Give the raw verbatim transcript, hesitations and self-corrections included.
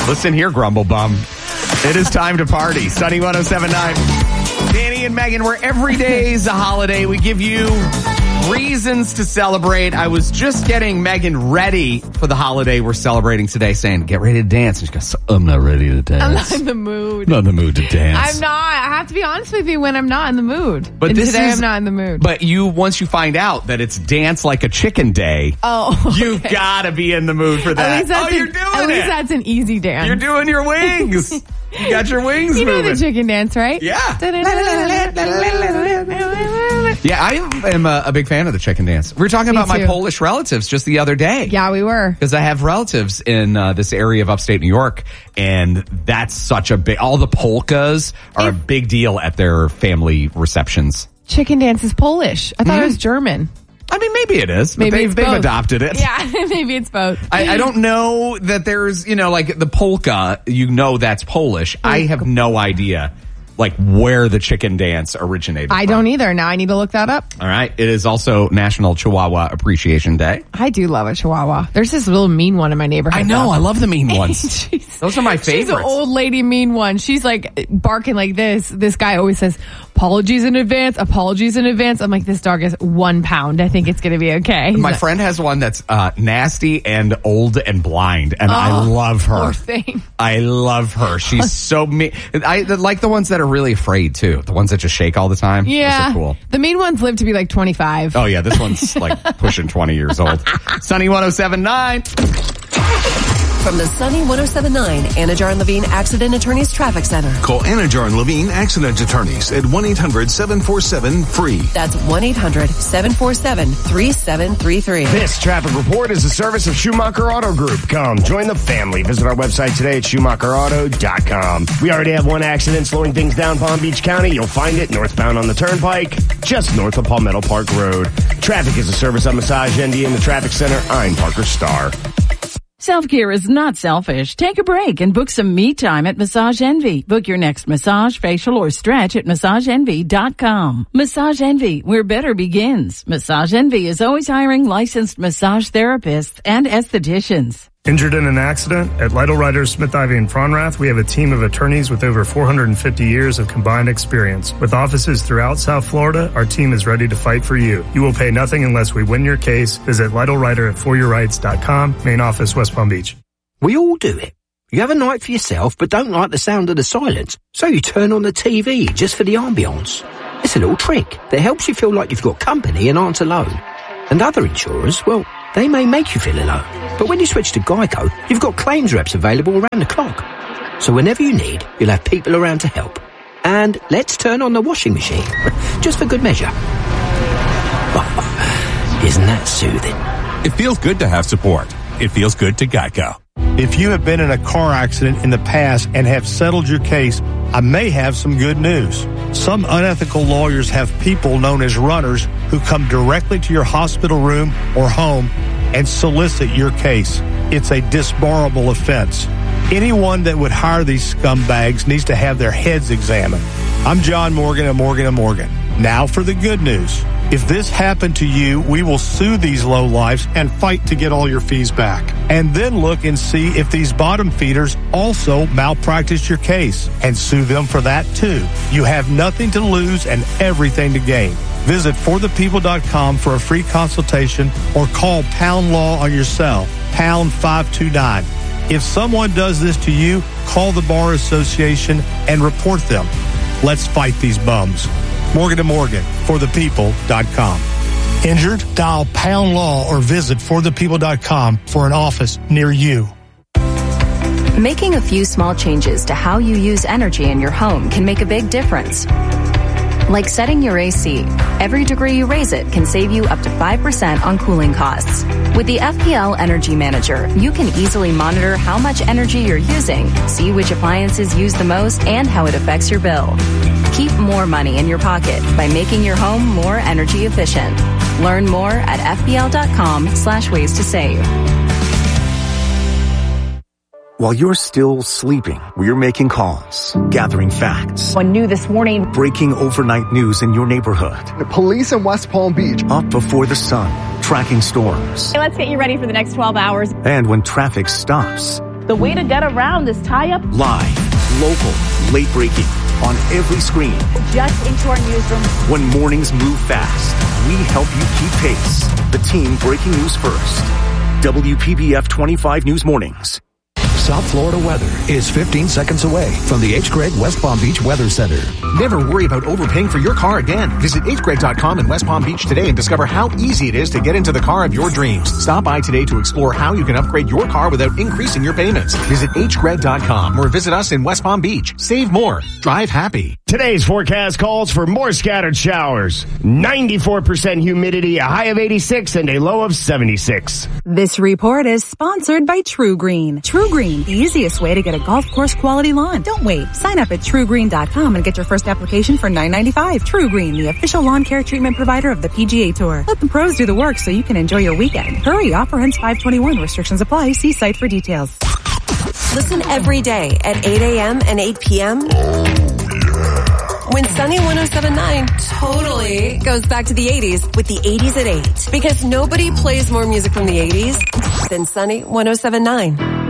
Listen here, Grumble Bum. It is time to party. Sunny one oh seven point nine. Danny and Megan, where every day is a holiday. We give you reasons to celebrate. I was just getting Megan ready for the holiday we're celebrating today, saying, get ready to dance. And she goes, I'm not ready to dance. I'm not in the mood. Not in the mood to dance. I'm not. I have to be honest with you when I'm not in the mood. But and this today is, I'm not in the mood. But you, once you find out that it's Dance Like a Chicken Day, oh, okay. you've got to be in the mood for that. At least that's oh, you're an, doing at it. least that's an easy dance. You're doing your wings. You got your wings you moving. know the chicken dance, right? Yeah. Yeah, I am a, a big fan of the chicken dance. We were talking Me about my too. Polish relatives just the other day. Yeah, we were. Because I have relatives in uh, this area of upstate New York, and that's such a big, all the polkas are If- a big deal at their family receptions. Chicken dance is Polish. I thought Mm-hmm. it was German. I mean, maybe it is, but Maybe they've, it's they've both. adopted it. Yeah, maybe it's both. I, I don't know that there's, you know, like the polka, you know that's Polish. I have no idea, like, where the chicken dance originated I from. don't either. Now I need to look that up. All right. It is also National Chihuahua Appreciation Day. I do love a Chihuahua. There's this little mean one in my neighborhood. I know. though. I love the mean ones. She's- Those are my She's favorites. an old lady mean one. She's like barking like this. This guy always says, apologies in advance, apologies in advance. I'm like, this dog is one pound. I think it's going to be okay. He's My like, friend has one that's uh, nasty and old and blind, and Oh, I love her. poor thing. I love her. She's so mean. I like the ones that are really afraid, too. The ones that just shake all the time. Yeah. Those are cool. The mean ones live to be like twenty-five. Oh, yeah. This one's like pushing twenty years old. Sunny one oh seven point nine. From the Sunny one oh seven point nine Anajar and Levine Accident Attorneys Traffic Center. Call Anajar and Levine Accident Attorneys at one eight hundred seven four seven free. That's one eight hundred seven four seven three seven three three. This traffic report is a service of Schumacher Auto Group. Come, join the family. Visit our website today at schumacher auto dot com. We already have one accident slowing things down Palm Beach County. You'll find it northbound on the Turnpike, just north of Palmetto Park Road. Traffic is a service of Massage N D in the Traffic Center. I'm Parker Starr. Self-care is not selfish. Take a break and book some me time at Massage Envy. Book your next massage, facial, or stretch at massage envy dot com. Massage Envy, where better begins. Massage Envy is always hiring licensed massage therapists and estheticians. Injured in an accident? At Lytle Riders, Smith, Ivy, and Fronrath, we have a team of attorneys with over four hundred fifty years of combined experience. With offices throughout South Florida, our team is ready to fight for you. You will pay nothing unless we win your case. Visit Lytle Rider at for your rights dot com, main office, West Palm Beach. We all do it. You have a night for yourself but don't like the sound of the silence, so you turn on the T V just for the ambience. It's a little trick that helps you feel like you've got company and aren't alone. And other insurers, well, they may make you feel alone. But when you switch to Geico, you've got claims reps available around the clock. So whenever you need, you'll have people around to help. And let's turn on the washing machine, just for good measure. Isn't that soothing? It feels good to have support. It feels good to Geico. If you have been in a car accident in the past and have settled your case, I may have some good news. Some unethical lawyers have people known as runners who come directly to your hospital room or home and solicit your case. It's a disbarable offense. Anyone that would hire these scumbags needs to have their heads examined. I'm John Morgan of Morgan and Morgan. Now for the good news. If this happened to you, we will sue these lowlifes and fight to get all your fees back. And then look and see if these bottom feeders also malpracticed your case and sue them for that too. You have nothing to lose and everything to gain. Visit for the people dot com for a free consultation or call Pound Law on your cell, pound five two nine. If someone does this to you, call the Bar Association and report them. Let's fight these bums. Morgan and Morgan, for the people dot com. Injured? Dial Pound Law or visit for the people dot com for an office near you. Making a few small changes to how you use energy in your home can make a big difference. Like setting your A C. Every degree you raise it can save you up to five percent on cooling costs. With the F P L Energy Manager, you can easily monitor how much energy you're using, see which appliances use the most, and how it affects your bill. Keep more money in your pocket by making your home more energy efficient. Learn more at F B L dot com slash ways to save. While you're still sleeping, we're making calls, gathering facts. One new this morning. Breaking overnight news in your neighborhood. The police in West Palm Beach. Up before the sun, tracking storms. Hey, let's get you ready for the next twelve hours. And when traffic stops, The way to get around this tie-up? Live, local, late-breaking, on every screen. Just into our newsroom. When mornings move fast, we help you keep pace. The team breaking news first. W P B F twenty-five News Mornings. South Florida weather is fifteen seconds away from the H. Gregg West Palm Beach Weather Center. Never worry about overpaying for your car again. Visit H Gregg dot com in West Palm Beach today and discover how easy it is to get into the car of your dreams. Stop by today to explore how you can upgrade your car without increasing your payments. Visit H Gregg dot com or visit us in West Palm Beach. Save more. Drive happy. Today's forecast calls for more scattered showers. ninety-four percent humidity, a high of eighty-six and a low of seventy-six. This report is sponsored by True Green. True Green, the easiest way to get a golf course quality lawn. Don't wait. Sign up at True Green dot com and get your first application for nine ninety-five. True Green, the official lawn care treatment provider of the P G A Tour. Let the pros do the work so you can enjoy your weekend. Hurry, offer ends five twenty-one. Restrictions apply. See site for details. Listen every day at eight a.m. and eight p.m. When Sunny one oh seven point nine totally goes back to the eighties with the eighties at eight. Because nobody plays more music from the eighties than Sunny one oh seven point nine.